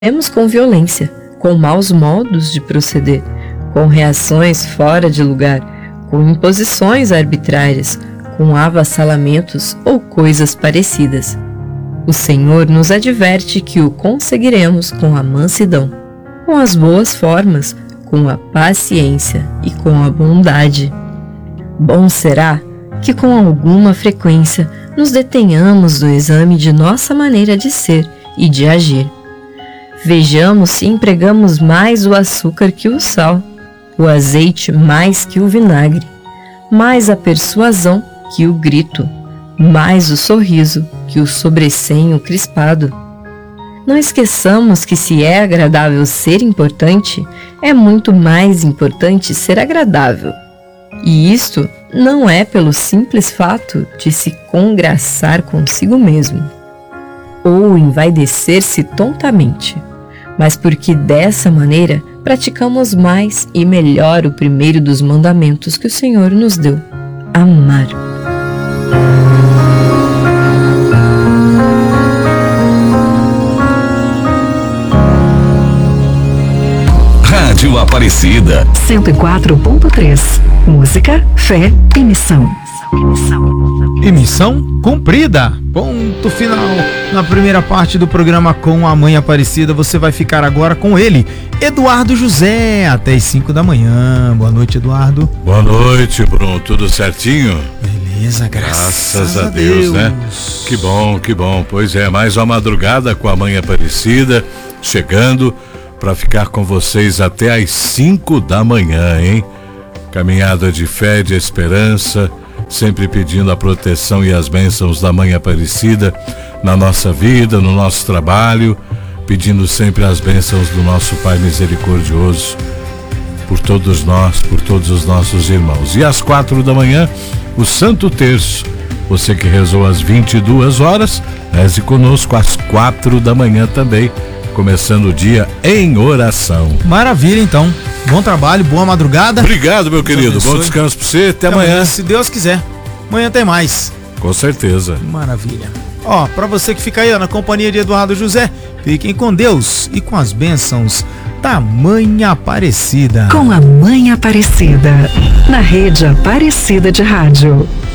Temos com violência, com maus modos de proceder, com reações fora de lugar, com imposições arbitrárias, com avassalamentos ou coisas parecidas. O Senhor nos adverte que o conseguiremos com a mansidão, com as boas formas, com a paciência e com a bondade. Bom será que com alguma frequência nos detenhamos do exame de nossa maneira de ser e de agir. Vejamos se empregamos mais o açúcar que o sal, o azeite mais que o vinagre, mais a persuasão que o grito, mais o sorriso que o sobrecenho crispado. Não esqueçamos que se é agradável ser importante, é muito mais importante ser agradável. E isto não é pelo simples fato de se congraçar consigo mesmo, ou envaidecer-se tontamente, mas porque dessa maneira praticamos mais e melhor o primeiro dos mandamentos que o Senhor nos deu: amar. Rádio Aparecida 104.3. Música, fé e missão. E missão cumprida. Ponto final na primeira parte do programa com a Mãe Aparecida. Você vai ficar agora com ele, Eduardo José, até as 5 da manhã. Boa noite, Eduardo. Boa noite, Bruno. Tudo certinho? Beleza, graças a Deus, né? Que bom, que bom. Pois é, mais uma madrugada com a Mãe Aparecida, chegando para ficar com vocês até às 5 da manhã, hein? Caminhada de fé e de esperança, sempre pedindo a proteção e as bênçãos da Mãe Aparecida na nossa vida, no nosso trabalho, pedindo sempre as bênçãos do nosso Pai misericordioso por todos nós, por todos os nossos irmãos. E às 4 da manhã, o Santo Terço. Você que rezou às 22 horas, reze conosco às 4 da manhã também, começando o dia em oração. Maravilha, então. Bom trabalho, boa madrugada. Obrigado, meu querido. Bom descanso pra você. Até amanhã. Se Deus quiser. Amanhã tem mais. Com certeza. Maravilha. Ó, pra você que fica aí, ó, na companhia de Eduardo José, fiquem com Deus e com as bênçãos da Mãe Aparecida. Com a Mãe Aparecida, na Rede Aparecida de Rádio.